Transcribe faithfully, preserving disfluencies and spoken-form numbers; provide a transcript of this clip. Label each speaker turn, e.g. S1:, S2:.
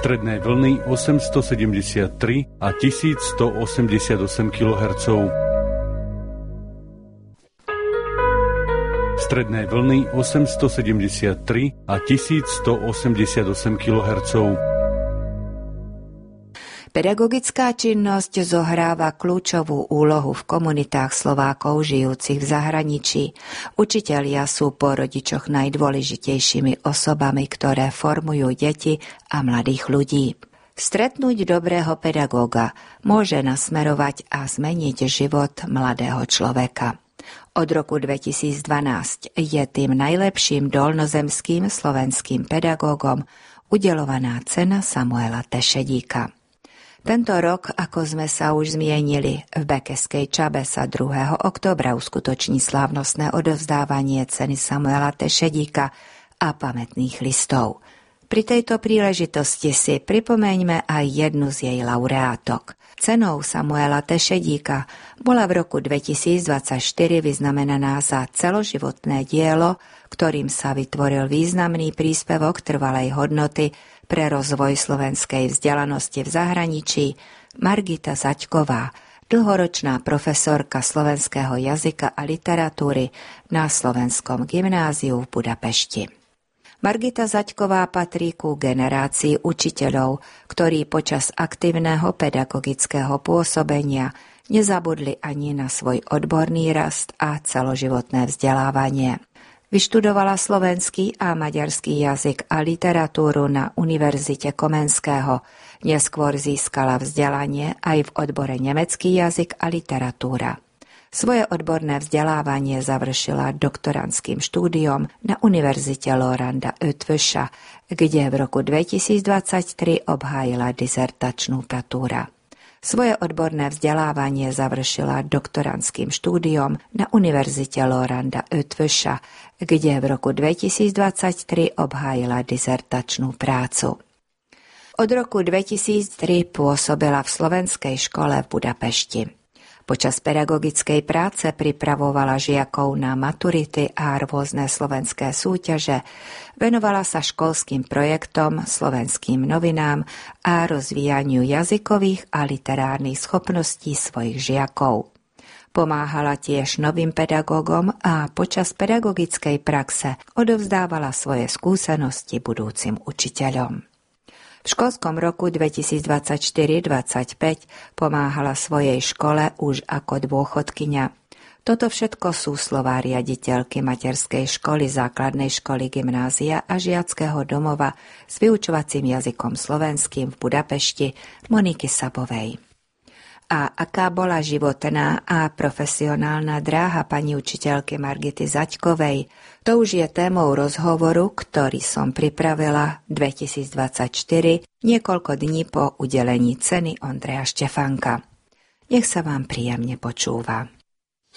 S1: Stredné vlny osemstosedemdesiattri a tisícstoosemdesiatosem kilohertzov. Stredné vlny osemstosedemdesiattri a tisícstoosemdesiatosem kilohertzov.
S2: Pedagogická činnosť zohráva kľúčovú úlohu v komunitách Slovákov žijúcich v zahraničí. Učitelia sú po rodičoch najdôležitejšími osobami, ktoré formujú deti a mladých ľudí. Stretnúť dobrého pedagóga môže nasmerovať a zmeniť život mladého človeka. Od roku dvetisícdvanásť je tým najlepším dolnozemským slovenským pedagógom udeľovaná cena Samuela Tešedíka. Tento rok, ako sme sa už zmienili, v Bekeskej Čabe sa druhého októbra uskutoční slávnostné odovzdávanie ceny Samuela Tešedíka a pamätných listov. Pri tejto príležitosti si pripomeňme aj jednu z jej laureátok. Cenou Samuela Tešedíka bola v roku dvetisícdvadsaťštyri vyznamenaná za celoživotné dielo, ktorým sa vytvoril významný príspevok trvalej hodnoty pre rozvoj slovenskej vzdelanosti v zahraničí, Margita Zaďková, dlhoročná profesorka slovenského jazyka a literatúry na Slovenskom gymnáziu v Budapešti. Margita Zaďková patrí ku generácii učiteľov, ktorí počas aktívneho pedagogického pôsobenia nezabudli ani na svoj odborný rast a celoživotné vzdelávanie. Vyštudovala slovenský a maďarský jazyk a literatúru na Univerzite Komenského. Neskôr získala vzdelanie aj v odbore nemecký jazyk a literatúra. Svoje odborné vzdelávanie završila doktorandským štúdiom na Univerzite Loranda Ötvösa, kde v roku dvetisícdvadsaťtri obhájila dizertačnú prácu. Svoje odborné vzdelávanie završila doktorandským štúdiom na Univerzite Loranda Ötvösa, kde v roku dvetisícdvadsaťtri obhájila dizertačnú prácu. Od roku dvetisíctri pôsobila v Slovenskej škole v Budapešti. Počas pedagogickej práce pripravovala žiakov na maturity a rôzne slovenské súťaže, venovala sa školským projektom, slovenským novinám a rozvíjaniu jazykových a literárnych schopností svojich žiakov. Pomáhala tiež novým pedagógom a počas pedagogickej praxe odovzdávala svoje skúsenosti budúcim učiteľom. V školskom roku dvetisícdvadsaťštyri dvadsaťpäť pomáhala svojej škole už ako dôchodkyňa. Toto všetko sú slová riaditeľky materskej školy, základnej školy, gymnázia a žiackého domova s vyučovacím jazykom slovenským v Budapešti Moniky Sabovej. A aká bola životná a profesionálna dráha pani učiteľky Margity Zaďkovej, to už je témou rozhovoru, ktorý som pripravila dvetisícdvadsaťštyri, niekoľko dní po udelení ceny Ondreja Štefánka. Nech sa vám príjemne počúva.